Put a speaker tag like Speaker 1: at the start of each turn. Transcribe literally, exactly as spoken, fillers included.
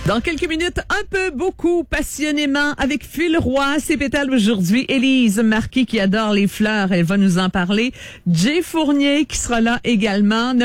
Speaker 1: Dans quelques minutes, un peu, beaucoup, passionnément, avec Phil Roy, ses pétales aujourd'hui. Élise Marquis qui adore les fleurs, elle va nous en parler. Jay Fournier qui sera là également.